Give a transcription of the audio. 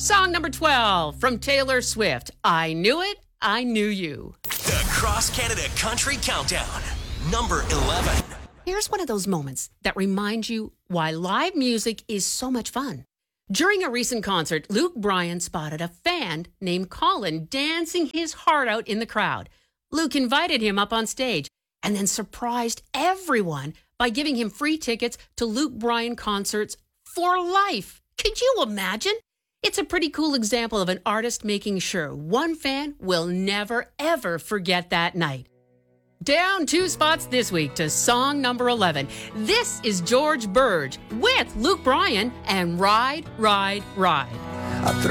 Song number 12 from Taylor Swift. I Knew It, I Knew You. The Cross Canada Country Countdown, number 11. Here's one of those moments that reminds you why live music is so much fun. During a recent concert, Luke Bryan spotted a fan named Colin dancing his heart out in the crowd. Luke invited him up on stage and then surprised everyone by giving him free tickets to Luke Bryan concerts for life. Could you imagine? It's a pretty cool example of an artist making sure one fan will never, ever forget that night. Down 2 spots this week to song number 11. This is George Burge with Luke Bryan and Ride, Ride, Ride. I threw